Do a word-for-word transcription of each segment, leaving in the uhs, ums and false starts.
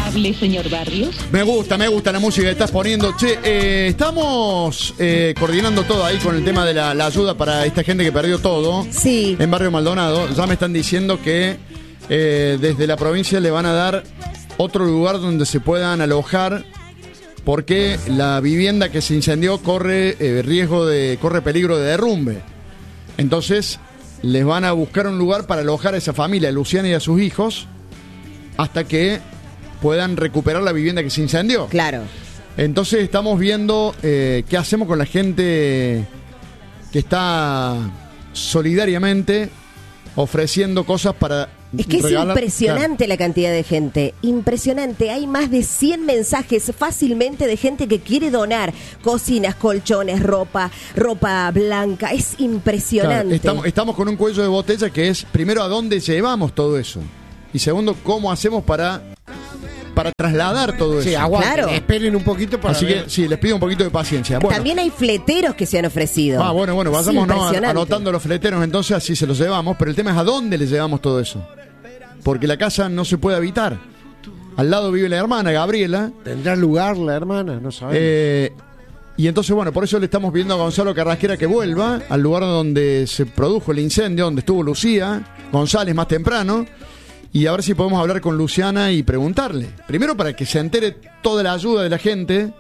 amable, señor Barrios. Me gusta, me gusta la música que estás poniendo. Che, eh, estamos eh, coordinando todo ahí con el tema de la, la ayuda para esta gente que perdió todo. Sí. En Barrio Maldonado. Ya me están diciendo que eh, desde la provincia le van a dar otro lugar donde se puedan alojar, porque la vivienda que se incendió corre eh, riesgo de, corre peligro de derrumbe. Entonces les van a buscar un lugar para alojar a esa familia, a Luciana y a sus hijos, hasta que puedan recuperar la vivienda que se incendió. Claro. Entonces estamos viendo eh, qué hacemos con la gente que está solidariamente ofreciendo cosas para Es que regalar. es impresionante la cantidad de gente, impresionante. Hay más de cien mensajes fácilmente de gente que quiere donar cocinas, colchones, ropa, ropa blanca. Es impresionante. Claro, estamos, estamos con un cuello de botella que es, primero, ¿a dónde llevamos todo eso? Y segundo, ¿cómo hacemos para, para trasladar todo eso? Sí, aguanten, Claro. esperen un poquito para Así ver. que sí, les pido un poquito de paciencia. Bueno. También hay fleteros que se han ofrecido. Ah, bueno, bueno, vayamos Es no, impresionante. anotando los fleteros, entonces así se los llevamos, pero el tema es a dónde le llevamos todo eso. Porque la casa no se puede habitar. Al lado vive la hermana, Gabriela. ¿Tendrá lugar la hermana? No sabemos. Eh, y entonces, bueno, por eso le estamos pidiendo a Gonzalo Carrasquera que vuelva al lugar donde se produjo el incendio, donde estuvo Lucía González más temprano, y a ver si podemos hablar con Luciana y preguntarle. Primero para que se entere toda la ayuda de la gente,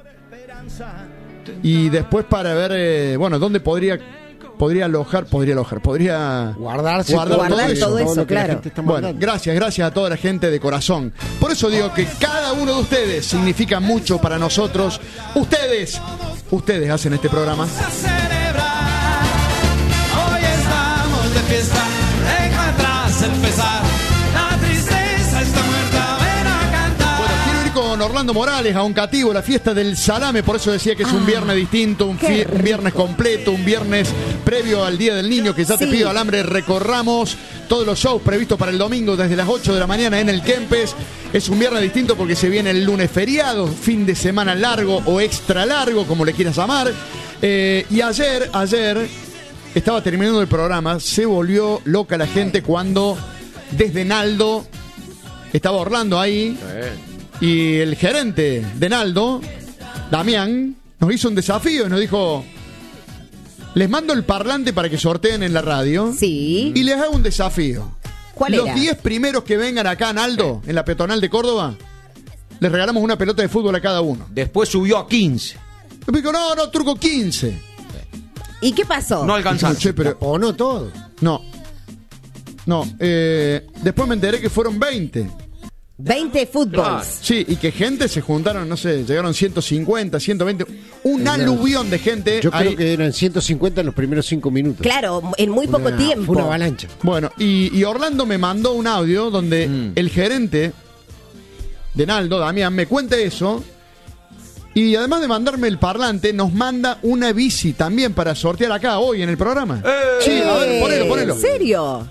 y después para ver, eh, bueno, dónde podría podría alojar, podría alojar, podría Guardarse guardar Guardar todo eso, lo que la claro. gente está Bueno, mandando. gracias, gracias a toda la gente de corazón. Por eso digo que cada uno de ustedes significa mucho para nosotros. Ustedes, ustedes hacen este programa. A celebrar. Hoy estamos de fiesta, deja atrás empezar. La tristeza está muerta, ven a cantar. Bueno, quiero ir con Orlando Morales a un cativo, la fiesta del salame, por eso decía que es un viernes distinto, un, qué fie- un viernes completo, un viernes previo al Día del Niño, que ya te Sí. pido alambre, recorramos todos los shows previstos para el domingo desde las ocho de la mañana en el Kempes. Es un viernes distinto porque se viene el lunes feriado, fin de semana largo o extra largo, como le quieras llamar. Eh, y ayer, ayer, estaba terminando el programa, se volvió loca la gente cuando desde Naldo estaba Orlando ahí. Y el gerente de Naldo, Damián, nos hizo un desafío y nos dijo: les mando el parlante para que sorteen en la radio. Sí. Y les hago un desafío. ¿Cuál Los era? diez primeros que vengan acá a Naldo, en la peatonal de Córdoba, les regalamos una pelota de fútbol a cada uno. Después subió a quince. Yo digo, no, no, Turco, quince. ¿Y qué pasó? No alcanzaron. Che, pero O no todo. no. No, eh, después me enteré que fueron veinte. veinte fútbols. Claro. Sí, y que gente se juntaron, no sé, llegaron ciento cincuenta, ciento veinte, un aluvión de gente. Yo ahí. creo que eran ciento cincuenta en los primeros cinco minutos. Claro, en muy poco Una- tiempo. Fue una avalancha. Bueno, y, y Orlando me mandó un audio donde Mm. el gerente de Naldo, Damián, me cuenta eso. Y además de mandarme el parlante, nos manda una bici también para sortear acá hoy en el programa. Sí, a ver, ponelo, ponelo. ¿En serio?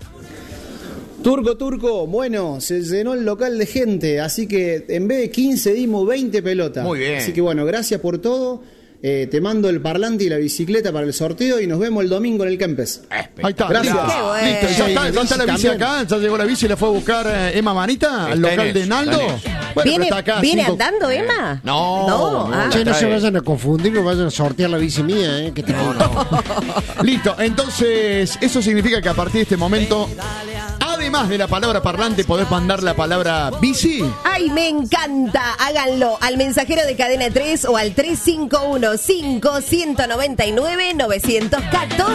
Turco, Turco, bueno, se llenó el local de gente, así que en vez de quince dimos veinte pelotas. Muy bien. Así que bueno, gracias por todo. Eh, te mando el parlante y la bicicleta para el sorteo y nos vemos el domingo en el Kempes. Ahí está, Gracias. listo. Qué bueno. Listo, ya está, ya está la bici También. acá, ya llegó la bici, la fue a buscar eh, Emma Manita al Está en local eso, de Naldo. está en eso. Bueno, pero ¿Viene, está acá, ¿viene cinco- andando, Emma? No, No, no, ah. Che, no trae. se vayan a confundir, no vayan a sortear la bici mía, ¿eh? Que te Listo, entonces eso significa que a partir de este momento, además de la palabra parlante, podés mandar la palabra bici. ¡Ay, me encanta! Háganlo al mensajero de Cadena tres o al tres cinco uno cinco, uno nueve nueve, nueve uno cuatro.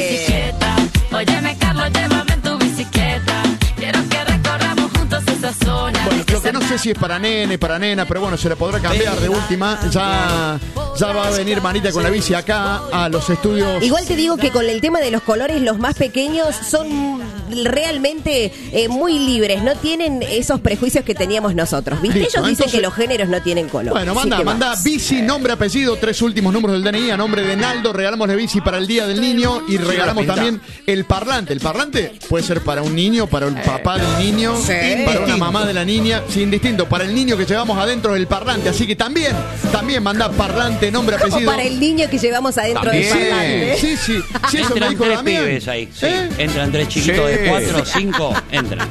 Óyeme, Carlos, llévame en tu bicicleta. Quiero que recorramos juntos esa zona. Bueno, lo que no sé si es para nene, para nena, pero bueno, se la podrá cambiar de última. Ya, ya va a venir Manita con la bici acá a los estudios. Igual te digo que con el tema de los colores, los más pequeños son realmente eh, muy libres, no tienen esos prejuicios que teníamos nosotros, ¿viste? Listo, Ellos dicen entonces- que los géneros no tienen color. Bueno, Así manda, que manda vamos. bici, nombre, apellido, tres últimos números del D N I a nombre de Naldo. Regalamos la bici para el Día del Niño y regalamos la pinta. también el parlante. El parlante puede ser para un niño, para el papá del niño, para una mamá de la niña, sin distinto. Para el niño que llevamos adentro del parlante. Así que también, también manda parlante, nombre, Como apellido. para el niño que llevamos adentro del También. parlante. Sí, sí, sí, eso me Entran dijo tres Damián. pibes ahí, sí. ¿Eh? Entran tres chiquitos Sí. de cuatro o cinco, entran.